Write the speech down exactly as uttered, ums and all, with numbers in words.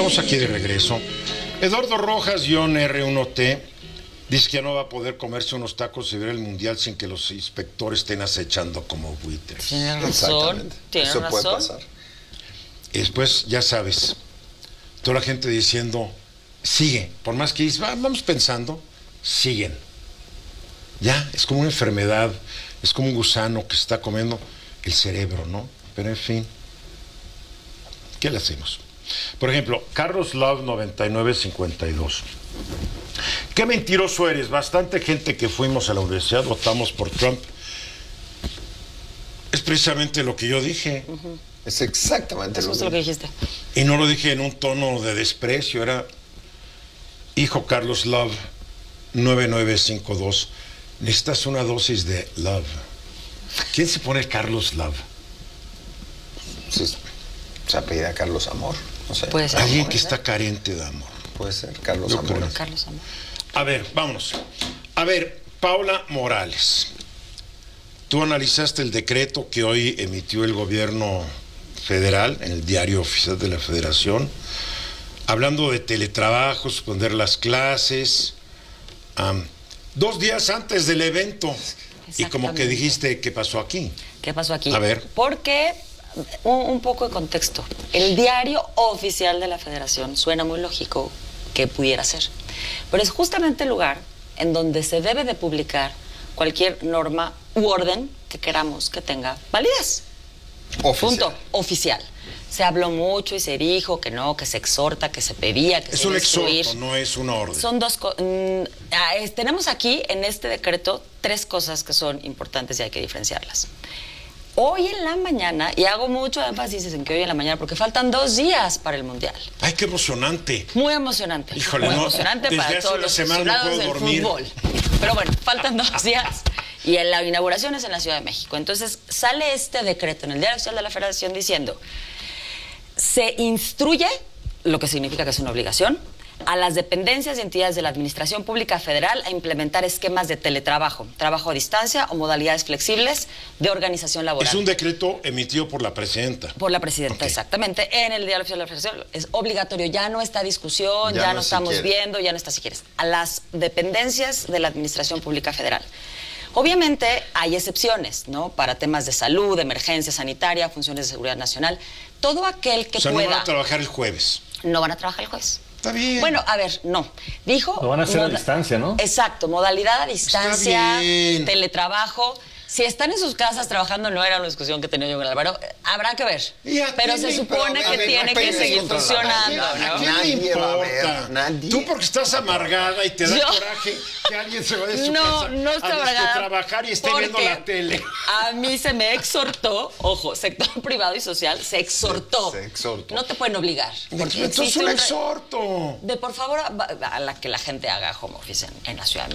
Estamos aquí de regreso. Eduardo Rojas, guión R uno T, dice que ya no va a poder comerse unos tacos y ver el mundial sin que los inspectores estén acechando como buitres. Tienes razón. Tienes Eso razón. puede pasar. Y después, ya sabes, toda la gente diciendo, sigue. Por más que dices, vamos pensando, siguen. Ya, es como una enfermedad, es como un gusano que se está comiendo el cerebro, ¿no? Pero en fin, ¿qué le hacemos? Por ejemplo, Carlos Love noventa y nueve cincuenta y dos. Qué mentiroso eres. Bastante gente que fuimos a la universidad votamos por Trump. Es precisamente lo que yo dije. Uh-huh. Es exactamente Eso lo, es lo que dijiste. Y no lo dije en un tono de desprecio. Era, hijo Carlos Love nueve nueve cinco dos. Necesitas una dosis de love. ¿Quién se pone Carlos Love? Sí, se apellida Carlos Amor. No sé. Puede ser. Alguien Puede que ser. está carente de amor. Puede ser Carlos Yo Amor. creo. Carlos Amor. A ver, vámonos. A ver, Paula Morales. Tú analizaste el decreto que hoy emitió el gobierno federal en el Diario Oficial de la Federación, hablando de teletrabajo, suspender las clases, um, dos días antes del evento. Y como que dijiste, ¿qué pasó aquí? ¿Qué pasó aquí? A ver. Porque, un, un poco de contexto, el Diario Oficial de la Federación suena muy lógico que pudiera ser, pero es justamente el lugar en donde se debe de publicar cualquier norma u orden que queramos que tenga validez. Oficial. Punto. Oficial. Se habló mucho y se dijo que no, que se exhorta, que se pedía, que Es se un debe instruir. exhorto, no es una orden. Son dos cosas. Tenemos aquí en este decreto tres cosas que son importantes y hay que diferenciarlas. Hoy en la mañana, y hago mucho énfasis en que hoy en la mañana, porque faltan dos días para el Mundial. ¡Ay, qué emocionante! Muy emocionante. Híjole, muy no, emocionante desde para hace todos una los semana no aficionados puedo del dormir. fútbol. Pero bueno, faltan dos días. Y en la inauguración es en la Ciudad de México. Entonces sale este decreto en el Diario Oficial de la Federación diciendo: se instruye, lo que significa que es una obligación, a las dependencias y entidades de la Administración Pública Federal a implementar esquemas de teletrabajo, trabajo a distancia o modalidades flexibles de organización laboral. Es un decreto emitido por la presidenta. Por la presidenta, Okay. Exactamente. En el Diario Oficial de la Federación es obligatorio, ya no está discusión, ya, Ya no, no si estamos quiere. viendo, ya no está si quieres. A las dependencias de la Administración Pública Federal. Obviamente hay excepciones, ¿no? Para temas de salud, emergencia sanitaria, funciones de seguridad nacional. Todo aquel que O sea, pueda... no van a trabajar el jueves. No van a trabajar el jueves. Está bien. Bueno, a ver, no. Dijo... Lo van a hacer a moda- distancia, ¿no? Exacto, modalidad a distancia, bien. teletrabajo. Si están en sus casas trabajando, no era una discusión que tenía yo con Álvaro, eh, habrá que ver. ¿Y a Pero quién se le supone importa? que A ver, tiene no que pegues seguir contra la funcionando, pared. ¿A ¿no? quién le Nadie va a importa? ver, nadie. Tú porque estás amargada y te da Yo- coraje que alguien se vaya de su No, casa no estoy a amargada, trabajar y esté viendo porque la tele. A mí se me exhortó, ojo, sector privado y social, se exhortó. Se- se exhortó. No te pueden obligar. Porque Entonces existe un re- exhorto. De por favor a, a la que la gente haga home office en, en la Ciudad de